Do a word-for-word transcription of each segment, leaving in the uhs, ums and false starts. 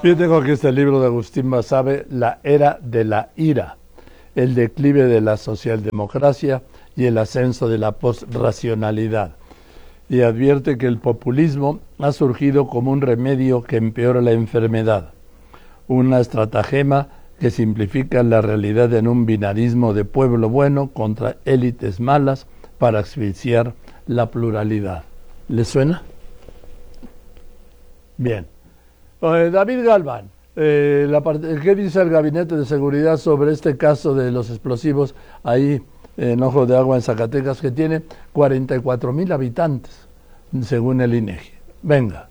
Yo tengo aquí este libro de Agustín Basabe, La era de la ira, el declive de la socialdemocracia y el ascenso de la posracionalidad. Y advierte que el populismo ha surgido como un remedio que empeora la enfermedad, una estratagema que simplifica la realidad en un binarismo de pueblo bueno contra élites malas para asfixiar la pluralidad. ¿Le suena? Bien. Eh, David Galván, eh, la parte, ¿qué dice el Gabinete de Seguridad sobre este caso de los explosivos ahí en Ojo de Agua, en Zacatecas, que tiene cuarenta y cuatro mil habitantes, según el INEGI? Venga.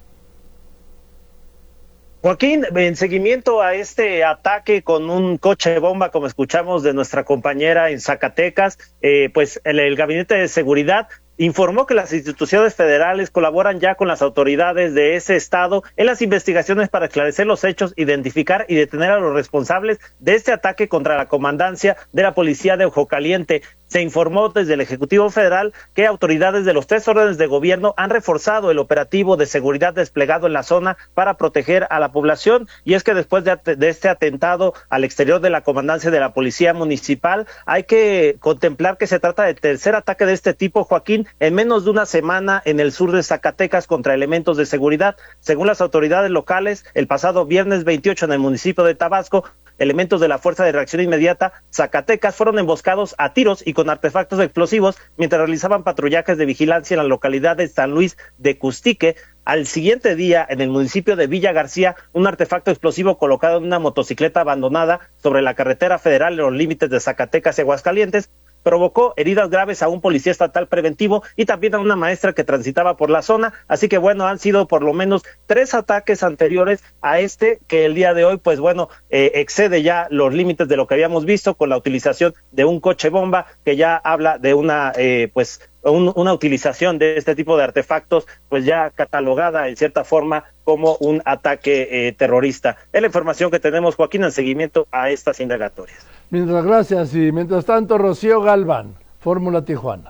Joaquín, en seguimiento a este ataque con un coche bomba, como escuchamos de nuestra compañera en Zacatecas, eh, pues el, el Gabinete de Seguridad informó que las instituciones federales colaboran ya con las autoridades de ese estado en las investigaciones para esclarecer los hechos, identificar y detener a los responsables de este ataque contra la comandancia de la policía de Ojo Caliente. Se informó desde el Ejecutivo Federal que autoridades de los tres órdenes de gobierno han reforzado el operativo de seguridad desplegado en la zona para proteger a la población, y es que después de, de este atentado al exterior de la comandancia de la Policía Municipal, hay que contemplar que se trata del tercer ataque de este tipo, Joaquín, en menos de una semana en el sur de Zacatecas contra elementos de seguridad. Según las autoridades locales, el pasado viernes veintiocho en el municipio de Tabasco, elementos de la Fuerza de Reacción Inmediata Zacatecas fueron emboscados a tiros y con artefactos explosivos mientras realizaban patrullajes de vigilancia en la localidad de San Luis de Custique. Al siguiente día, en el municipio de Villa García, un artefacto explosivo colocado en una motocicleta abandonada sobre la carretera federal en los límites de Zacatecas y Aguascalientes provocó heridas graves a un policía estatal preventivo y también a una maestra que transitaba por la zona. Así que bueno, han sido por lo menos tres ataques anteriores a este, que el día de hoy, pues bueno, eh, excede ya los límites de lo que habíamos visto con la utilización de un coche bomba, que ya habla de una, eh, pues, un, una utilización de este tipo de artefactos, pues ya catalogada en cierta forma como un ataque eh, terrorista. Es la información que tenemos, Joaquín, en seguimiento a estas indagatorias. Mientras, gracias. Y mientras tanto, Rocío Galván, Fórmula Tijuana.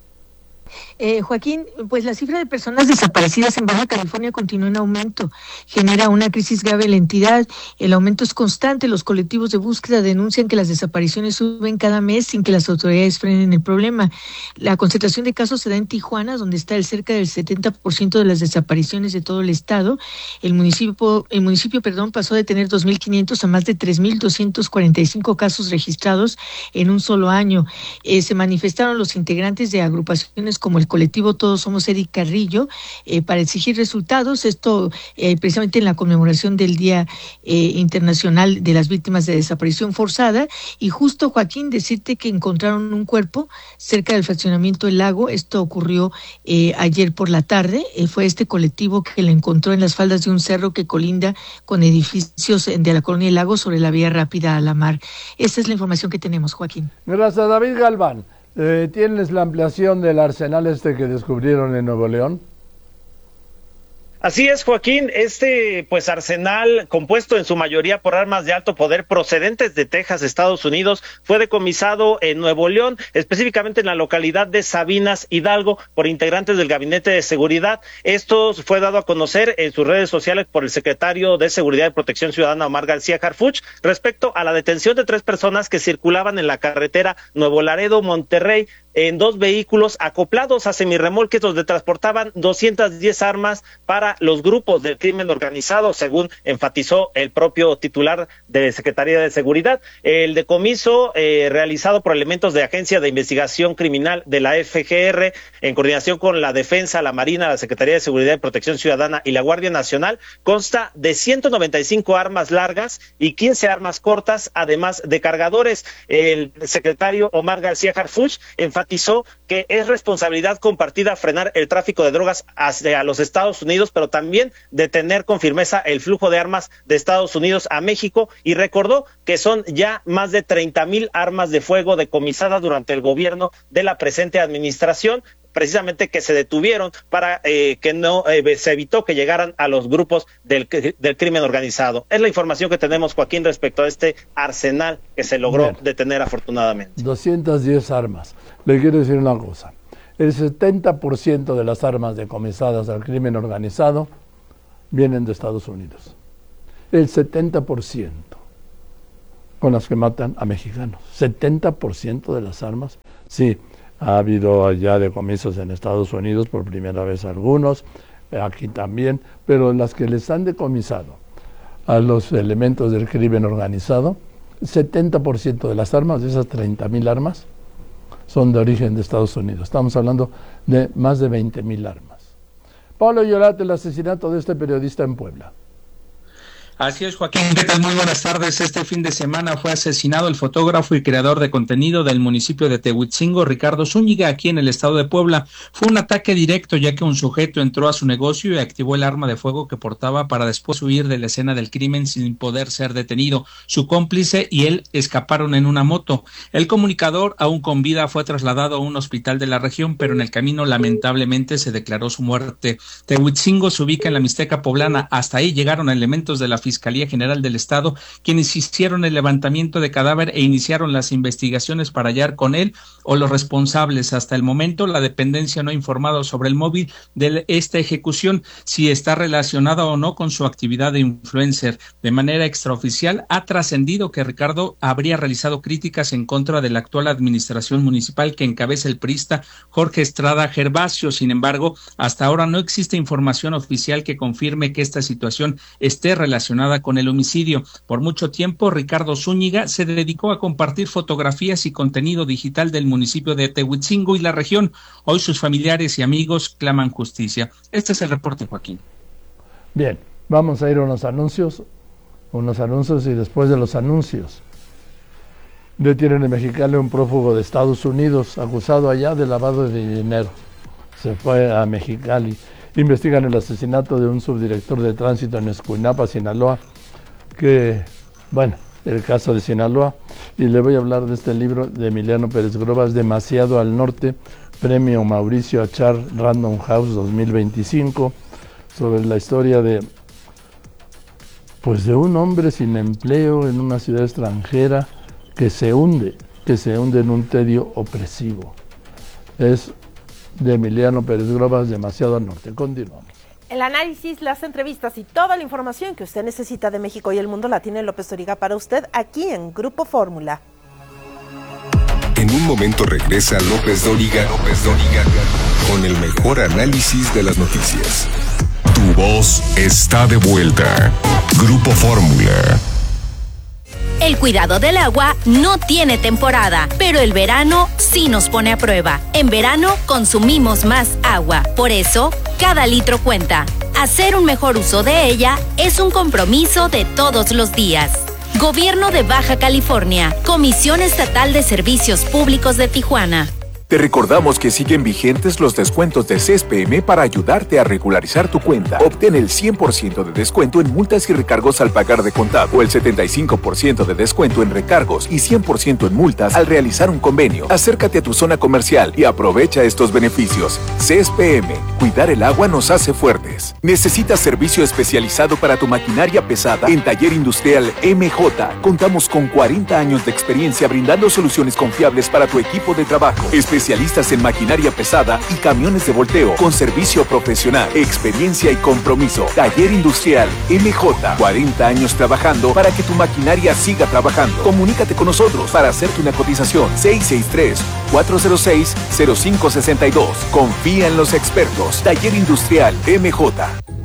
Eh, Joaquín, pues la cifra de personas desaparecidas en Baja California continúa en aumento, genera una crisis grave en la entidad, el aumento es constante, los colectivos de búsqueda denuncian que las desapariciones suben cada mes sin que las autoridades frenen el problema. La concentración de casos se da en Tijuana, donde está el cerca del setenta por ciento de las desapariciones de todo el estado. El municipio, el municipio, perdón, pasó de tener dos mil quinientos a más de tres mil doscientos cuarenta y cinco casos registrados en un solo año. Eh, se manifestaron los integrantes de agrupaciones como el colectivo Todos Somos Eric Carrillo eh, para exigir resultados, esto eh, precisamente en la conmemoración del Día eh, Internacional de las Víctimas de Desaparición Forzada. Y justo, Joaquín, decirte que encontraron un cuerpo cerca del fraccionamiento El Lago. Esto ocurrió eh, ayer por la tarde. Eh, fue este colectivo que le encontró en las faldas de un cerro que colinda con edificios de la colonia El Lago sobre la vía rápida a la mar. Esta es la información que tenemos, Joaquín. Gracias, David Galván. Eh, ¿Tienes la ampliación del arsenal este que descubrieron en Nuevo León? Así es, Joaquín, este pues arsenal, compuesto en su mayoría por armas de alto poder procedentes de Texas, Estados Unidos, fue decomisado en Nuevo León, específicamente en la localidad de Sabinas, Hidalgo, por integrantes del Gabinete de Seguridad. Esto fue dado a conocer en sus redes sociales por el secretario de Seguridad y Protección Ciudadana, Omar García Harfuch, respecto a la detención de tres personas que circulaban en la carretera Nuevo Laredo-Monterrey en dos vehículos acoplados a semirremolques donde transportaban doscientas diez armas para los grupos del crimen organizado, según enfatizó el propio titular de Secretaría de Seguridad. El decomiso eh, realizado por elementos de Agencia de Investigación Criminal de la F G R en coordinación con la Defensa, la Marina, la Secretaría de Seguridad y Protección Ciudadana y la Guardia Nacional consta de ciento noventa y cinco armas largas y quince armas cortas, además de cargadores. El secretario Omar García Harfuch enfatizó enfatizó que es responsabilidad compartida frenar el tráfico de drogas hacia los Estados Unidos, pero también detener con firmeza el flujo de armas de Estados Unidos a México, y recordó que son ya más de treinta mil armas de fuego decomisadas durante el gobierno de la presente administración, precisamente que se detuvieron para eh, que no eh, se evitó que llegaran a los grupos del, del crimen organizado. Es la información que tenemos, Joaquín, respecto a este arsenal que se logró Bien. detener afortunadamente. doscientas diez armas. Le quiero decir una cosa. El setenta por ciento de las armas decomisadas al crimen organizado vienen de Estados Unidos. el setenta por ciento con las que matan a mexicanos. setenta por ciento de las armas, sí, ha habido allá decomisos en Estados Unidos, por primera vez algunos, aquí también, pero las que les han decomisado a los elementos del crimen organizado, setenta por ciento de las armas, de esas treinta mil armas, son de origen de Estados Unidos. Estamos hablando de más de veinte mil armas. Pablo Yolat, el asesinato de este periodista en Puebla. Así es, Joaquín, ¿qué tal? Muy buenas tardes. Este fin de semana fue asesinado el fotógrafo y creador de contenido del municipio de Tehuitzingo, Ricardo Zúñiga, aquí en el estado de Puebla. Fue un ataque directo, ya que un sujeto entró a su negocio y activó el arma de fuego que portaba para después huir de la escena del crimen sin poder ser detenido. Su cómplice y él escaparon en una moto. El comunicador, aún con vida, fue trasladado a un hospital de la región, pero en el camino lamentablemente se declaró su muerte. Tehuitzingo se ubica en la Mixteca poblana. Hasta ahí llegaron elementos de la Fiscalía General del Estado, quienes hicieron el levantamiento de cadáver e iniciaron las investigaciones para hallar con él o los responsables. Hasta el momento, la dependencia no ha informado sobre el móvil de esta ejecución, si está relacionada o no con su actividad de influencer. De manera extraoficial, ha trascendido que Ricardo habría realizado críticas en contra de la actual administración municipal que encabeza el priista Jorge Estrada Gervasio. Sin embargo, hasta ahora no existe información oficial que confirme que esta situación esté relacionada con el homicidio. Por mucho tiempo, Ricardo Zúñiga se dedicó a compartir fotografías y contenido digital del municipio de Tehuitzingo y la región. Hoy sus familiares y amigos claman justicia. Este es el reporte, Joaquín. Bien, vamos a ir a unos anuncios, unos anuncios y después de los anuncios. Detienen en Mexicali un prófugo de Estados Unidos acusado allá de lavado de dinero. Se fue a Mexicali. Investigan el asesinato de un subdirector de tránsito en Escuinapa, Sinaloa, que, bueno, el caso de Sinaloa, y le voy a hablar de este libro de Emiliano Pérez Grobas, Demasiado al Norte, Premio Mauricio Achar Random House dos mil veinticinco, sobre la historia de, pues, de un hombre sin empleo en una ciudad extranjera que se hunde, que se hunde en un tedio opresivo. Es de Emiliano Pérez Grobas, Demasiado al Norte. Continuamos. El análisis, las entrevistas y toda la información que usted necesita de México y el mundo la tiene López Dóriga para usted aquí en Grupo Fórmula. En un momento regresa López Dóriga, López Dóriga, con el mejor análisis de las noticias. Tu voz está de vuelta. Grupo Fórmula. El cuidado del agua no tiene temporada, pero el verano sí nos pone a prueba. En verano consumimos más agua, por eso cada litro cuenta. Hacer un mejor uso de ella es un compromiso de todos los días. Gobierno de Baja California, Comisión Estatal de Servicios Públicos de Tijuana. Te recordamos que siguen vigentes los descuentos de C E S P M para ayudarte a regularizar tu cuenta. Obtén el cien por ciento de descuento en multas y recargos al pagar de contado, o el setenta y cinco por ciento de descuento en recargos y cien por ciento en multas al realizar un convenio. Acércate a tu zona comercial y aprovecha estos beneficios. C E S P M, cuidar el agua nos hace fuertes. ¿Necesitas servicio especializado para tu maquinaria pesada? En Taller Industrial M J contamos con cuarenta años de experiencia brindando soluciones confiables para tu equipo de trabajo. Especialistas en maquinaria pesada y camiones de volteo con servicio profesional, experiencia y compromiso. Taller Industrial M J, cuarenta años trabajando para que tu maquinaria siga trabajando. Comunícate con nosotros para hacerte una cotización. seis seis tres, cuatro cero seis, cero cinco seis dos. Confía en los expertos. Taller Industrial M J.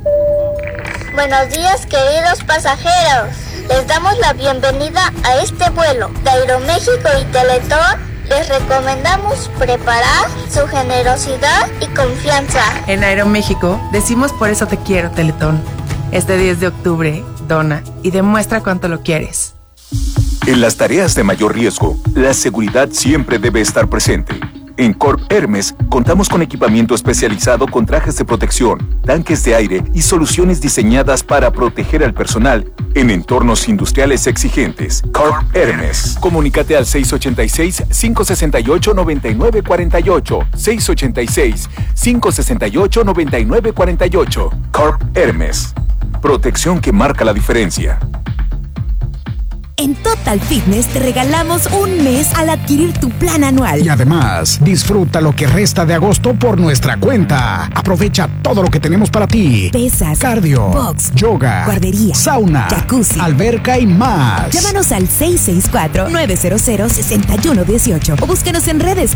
Buenos días, queridos pasajeros. Les damos la bienvenida a este vuelo de Aeroméxico y Teletón. Les recomendamos preparar su generosidad y confianza. En Aeroméxico decimos por eso te quiero, Teletón. Este diez de octubre, dona y demuestra cuánto lo quieres. En las tareas de mayor riesgo, la seguridad siempre debe estar presente. En Corp Hermes contamos con equipamiento especializado con trajes de protección, tanques de aire y soluciones diseñadas para proteger al personal en entornos industriales exigentes. Corp Hermes. Comunícate al seis ocho seis, cinco seis ocho, nueve nueve cuatro ocho, seis ocho seis, cinco seis ocho, nueve nueve cuatro ocho. Corp Hermes. Protección que marca la diferencia. En Total Fitness te regalamos un mes al adquirir tu plan anual. Y además, disfruta lo que resta de agosto por nuestra cuenta. Aprovecha todo lo que tenemos para ti. Pesas, cardio, box, yoga, guardería, sauna, jacuzzi, alberca y más. Llámanos al seis seis cuatro, nueve cero cero, seis uno uno ocho o búsquenos en redes